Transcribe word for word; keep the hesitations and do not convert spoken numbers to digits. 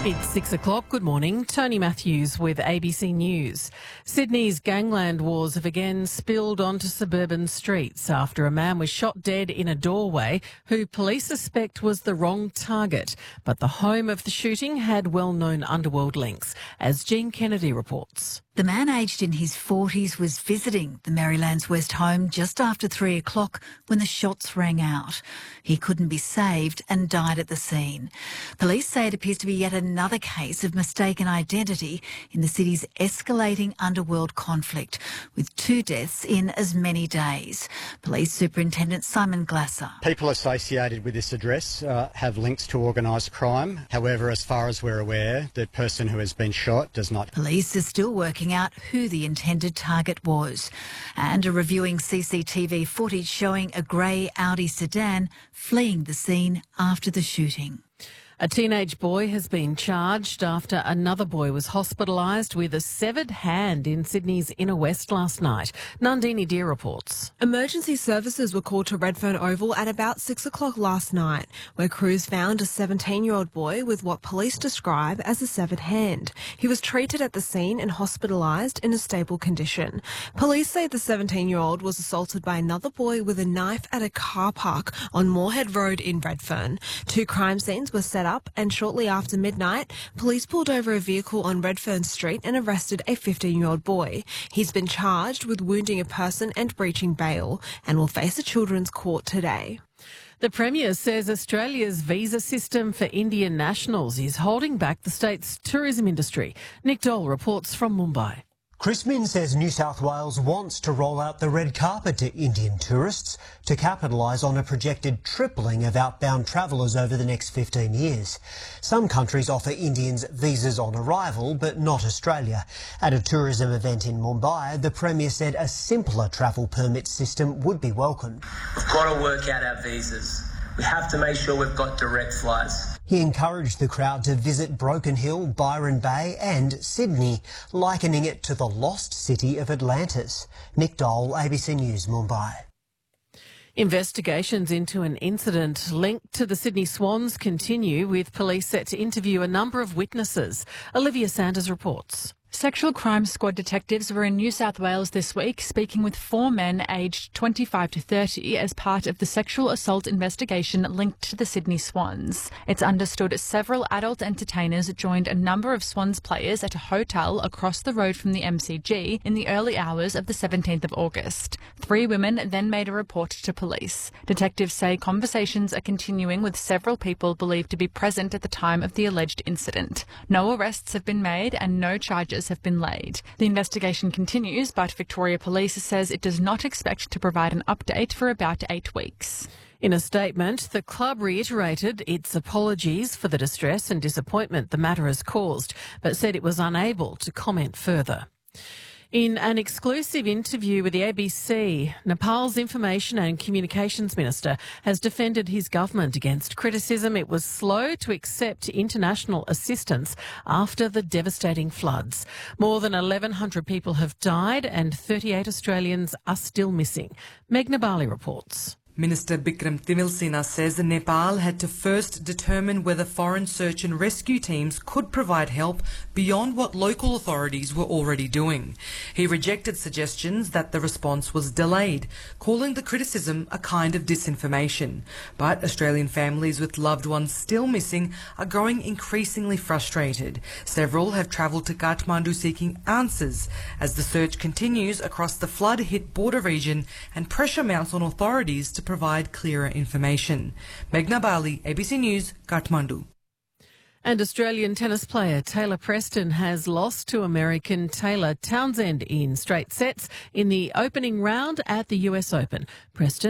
It's six o'clock. Good morning. Tony Matthews with A B C News. Sydney's gangland wars have again spilled onto suburban streets after a man was shot dead in a doorway who police suspect was the wrong target. But the home of the shooting had well-known underworld links, as Jean Kennedy reports. The man aged in his forties was visiting the Maryland's West home just after three o'clock when the shots rang out. He couldn't be saved and died at the scene. Police say it appears to be yet another case of mistaken identity in the city's escalating underworld conflict, with two deaths in as many days. Police Superintendent Simon Glasser. People associated with this address uh, have links to organised crime. However, as far as we're aware, the person who has been shot does not. Police are still working out who the intended target was, and are reviewing C C T V footage showing a grey Audi sedan fleeing the scene after the shooting. A teenage boy has been charged after another boy was hospitalised with a severed hand in Sydney's inner west last night. Nandini Deer reports. Emergency services were called to Redfern Oval at about six o'clock last night, where crews found a seventeen-year-old boy with what police describe as a severed hand. He was treated at the scene and hospitalised in a stable condition. Police say the seventeen-year-old was assaulted by another boy with a knife at a car park on Moorhead Road in Redfern. Two crime scenes were set up, and shortly after midnight, police pulled over a vehicle on Redfern Street and arrested a fifteen-year-old boy. He's been charged with wounding a person and breaching bail and will face a children's court today. The Premier says Australia's visa system for Indian nationals is holding back the state's tourism industry. Nick Dole reports from Mumbai. Chris Minns says New South Wales wants to roll out the red carpet to Indian tourists to capitalise on a projected tripling of outbound travellers over the next fifteen years. Some countries offer Indians visas on arrival, but not Australia. At a tourism event in Mumbai, the Premier said a simpler travel permit system would be welcome. We've got to work out our visas. We have to make sure we've got direct flights. He encouraged the crowd to visit Broken Hill, Byron Bay and Sydney, likening it to the lost city of Atlantis. Nick Dole, A B C News, Mumbai. Investigations into an incident linked to the Sydney Swans continue, with police set to interview a number of witnesses. Olivia Sanders reports. Sexual crime squad detectives were in New South Wales this week speaking with four men aged twenty-five to thirty as part of the sexual assault investigation linked to the Sydney Swans. It's understood several adult entertainers joined a number of Swans players at a hotel across the road from the M C G in the early hours of the seventeenth of August. Three women then made a report to police. Detectives say conversations are continuing with several people believed to be present at the time of the alleged incident. No arrests have been made and no charges have been laid. The investigation continues, but Victoria Police says it does not expect to provide an update for about eight weeks. In a statement, the club reiterated its apologies for the distress and disappointment the matter has caused, but said it was unable to comment further. In an exclusive interview with the A B C, Nepal's Information and Communications Minister has defended his government against criticism it was slow to accept international assistance after the devastating floods. More than eleven hundred people have died and thirty-eight Australians are still missing. Meghna Bali reports. Minister Bikram Timilsina says Nepal had to first determine whether foreign search and rescue teams could provide help beyond what local authorities were already doing. He rejected suggestions that the response was delayed, calling the criticism a kind of disinformation. But Australian families with loved ones still missing are growing increasingly frustrated. Several have travelled to Kathmandu seeking answers as the search continues across the flood-hit border region and pressure mounts on authorities to provide clearer information. Meghna Bali, A B C News, Kathmandu. And Australian tennis player Taylor Preston has lost to American Taylor Townsend in straight sets in the opening round at the U S Open. Preston